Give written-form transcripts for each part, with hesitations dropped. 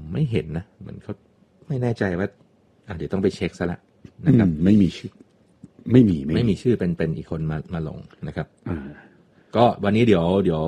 ไม่เห็นนะมันเขาไม่แน่ใจว่าเดี๋ยวต้องไปเช็คซะละนะครับไม่มีชื่อไม่มีชื่อเป็นอีกคนมาลงนะครับก็วันนี้เดี๋ยว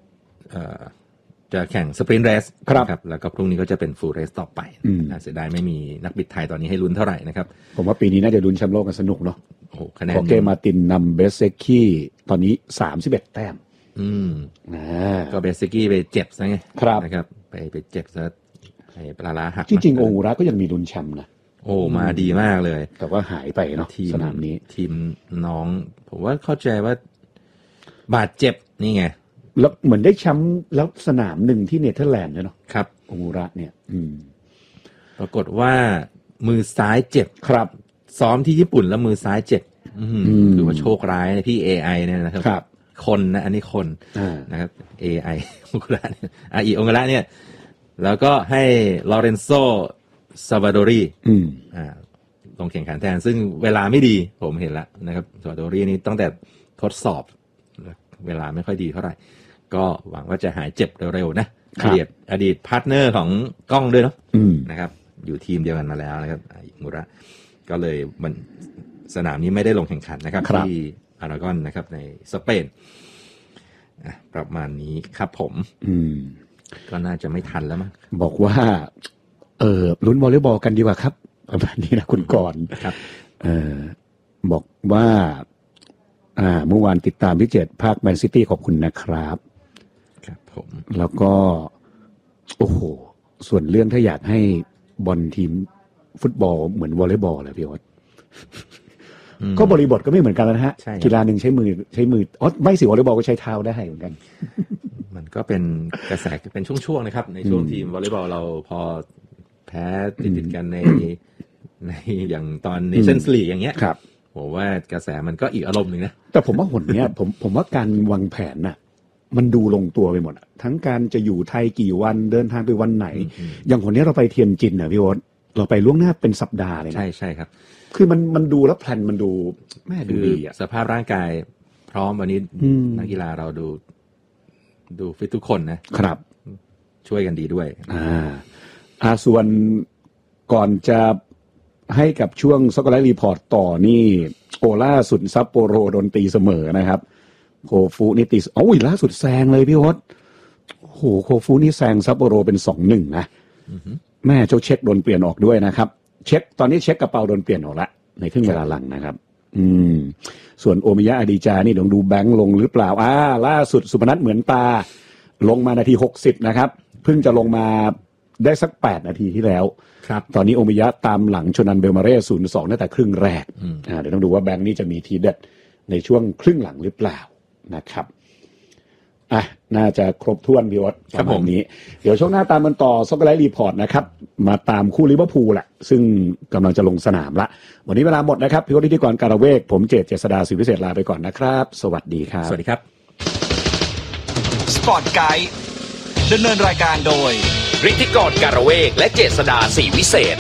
จะแข่งสปรินต์เรสครับแล้วก็พรุ่งนี้ก็จะเป็นฟูลเรสต่อไปเสียดายไม่มีนักบิดไทยตอนนี้ให้ลุ้นเท่าไหร่นะครับผมว่าปีนี้น่าจะลุ้นแชมป์โลกกันสนุกเนาะโอ้โหคะแนนของเกมาตินนำเบสเซกี้ตอนนี้31แต้มก็เบสเซกี้ไปเจ็บซะไงนะครับไปเจ็บซะไอ้ปลาร้าหักจริงๆโอมูระก็ยังมีลุ้นแชมป์นะโอ้มาดีมากเลยแต่ว่าหายไปเนาะสนามนี้ทีมน้องผมว่าเข้าใจว่าบาดเจ็บนี่ไงแล้วเหมือนได้แชมป์แล้วสนามหนึ่งที่เนเธอร์แลนด์เนาะครับโอมูระเนี่ยปรากฏว่ามือซ้ายเจ็บครับซ้อมที่ญี่ปุ่นแล้วมือซ้ายเจ็บถือว่าโชคร้ายนะพี่ AI เนี่ยนะครับคนนะอันนี้คนนะครับ AI โอกุระเนี่ยโอกุระเนี่ยแล้วก็ให้ลอเรนโซซาวาโดรีลงแข่งขันแทนซึ่งเวลาไม่ดีผมเห็นแล้วนะครับซาวาโดรีนี่ตั้งแต่ทดสอบเวลาไม่ค่อยดีเท่าไหร่ก็หวังว่าจะหายเจ็บเร็วๆนะอดีตพาร์ทเนอร์ของกล้องด้วยเนาะนะครับอยู่ทีมเดียวกันมาแล้วนะครับมูระก็เลยมันสนามนี้ไม่ได้ลงแข่งขันนะครับที่อารากอนนะครับในสเปนประมาณนี้ครับผมก็น่าจะไม่ทันแล้วมั้งบอกว่าลุ้นวอลเลย์บอลกันดีกว่าครับประมาณนี้นะคุณกรณ์ครับบอกว่าเมื่อวานติดตามพี่เจตภาคแมนซิตี้ขอบคุณนะครับครับผมแล้วก็โอ้โหส่วนเรื่องถ้าอยากให้บอลทีมฟุตบอลเหมือนวอลเลย์บอลแหละพี่วัดก็บริบทก็ไม่เหมือนกันนะฮะกีฬาหนึ่งใช้มือไม่สิวอลเลย์บอลก็ใช้เท้าได้เหมือนกันมันก็เป็นกระแสเป็นช่วงๆนะครับในช่วงทีมวอลเลย์บอลเราพอแพ้ติดกันในอย่างตอนเนชั่นส์ลีกอย่างเงี้ยครับผมว่ากระแสมันก็อีกอารมณ์นึงนะแต่ผมว่าหนเนี้ยผมว่าการวางแผนน่ะมันดูลงตัวไปหมดทั้งการจะอยู่ไทยกี่วันเดินทางไปวันไหนอย่างคนนี้เราไปเทียนจินน่ะพี่โอ๊ตเราไปล่วงหน้าเป็นสัปดาห์เลยนะใช่ครับคือมันดูแล้วแพลนมันดูแม่ดูดีอ่ะสภาพร่างกายพร้อมวันนี้นักกีฬาเราดูฟิตทุกคนนะครับช่วยกันดีด้วยส่วนก่อนจะให้กับช่วงซ็อกโกแลตรีพอร์ตต่อนี่ล่าสุดซัปโปโรโดนตีเสมอนะครับโคฟูนี่ตีล่าสุดแซงเลยพี่โอ๊ตโหโคฟูนี่แซงซัปโปโรเป็น 2-1 นะแม่เจ้าเช็คโดนเปลี่ยนออกด้วยนะครับเช็คตอนนี้เช็คกระเป๋าโดนเปลี่ยนออกละในครึ่งเวลาหลังนะครับส่วนโอมิยะอดีจานี่ลองดูแบงค์ลงหรือเปล่าล่าสุดสุพนัทเหมือนตาลงมานาที60นะครับเพิ่งจะลงมาได้สัก8นาทีที่แล้วตอนนี้โอมิยะตามหลังชนันเบลมาเร่ 0-2 ตั้งแต่ครึ่งแรกเดี๋ยวต้องดูว่าแบงค์นี่จะมีทีเด็ดในช่วงครึ่งหลังหรือเปล่านะครับน่าจะครบถ้วนพี่วัดประมาณนี้เดี๋ยวช่วงหน้าตามมันต่อซ็อกโกแลตรีพอร์ตนะครับมาตามคู่ลิเวอร์พูลแหละซึ่งกำลังจะลงสนามละวันนี้เวลาหมดนะครับพี่วัดพิธีกรการเวกผมเจษฎาศิวิเศษลาไปก่อนนะครับสวัสดีครับสวัสดีครับสปอร์ตไกด์ดำเนินรายการโดยฤทธิกรการเวกและเจษฎาศรีวิเศษ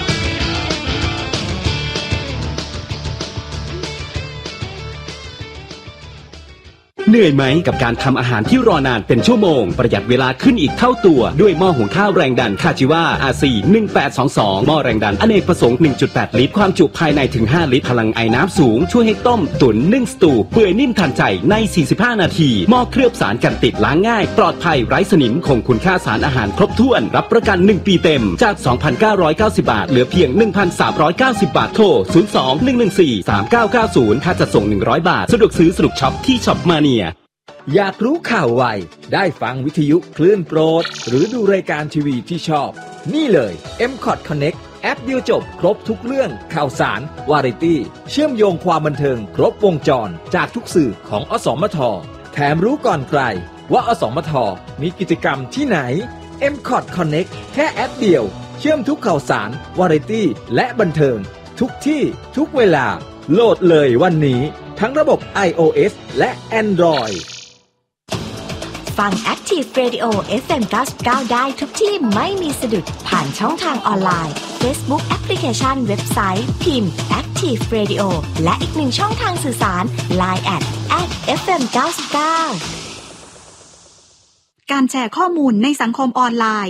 เหนื่อยไหมกับการทำอาหารที่รอนานเป็นชั่วโมงประหยัดเวลาขึ้นอีกเท่าตัวด้วยหม้อหุงข้าวแรงดันคาจิวา RC 1822หม้อแรงดันอเนกประสงค์ 1.8 ลิตรความจุภายในถึง5ลิตรพลังไอน้ำสูงช่วยให้ต้มตุ๋นนึ่งสตูเปื่อยนิ่มทันใจใน45นาทีหม้อเคลือบสารกันติดล้างง่ายปลอดภัยไร้สนิมคงคุณค่าสารอาหารครบถ้วนรับประกัน1ปีเต็มจาก 2,990 บาทเหลือเพียง 1,390 บาทโทร 02-114-3990 ค่าจัดส่ง100 บาทสะดวกซื้อสนุกช็อปที่ช็อปมาเนียอยากรู้ข่าวไวได้ฟังวิทยุคลื่นโปรดหรือดูรายการทีวีที่ชอบนี่เลย M-Cot Connect แอปเดียวจบครบทุกเรื่องข่าวสารวาไรตี้เชื่อมโยงความบันเทิงครบวงจรจากทุกสื่อของอสมทแถมรู้ก่อนใครว่าอสมทมีกิจกรรมที่ไหน M-Cot Connect แค่แอปเดียวเชื่อมทุกข่าวสารวาไรตี้และบันเทิงทุกที่ทุกเวลาโหลดเลยวันนี้ทั้งระบบ iOS และ Android ฟัง Active Radio FM 99ได้ทุกที่ไม่มีสะดุดผ่านช่องทางออนไลน์ Facebook Application เว็บไซต์พิมพ์ Active Radio และอีกหนึ่งช่องทางสื่อสาร Line @FM 99การแชร์ข้อมูลในสังคมออนไลน์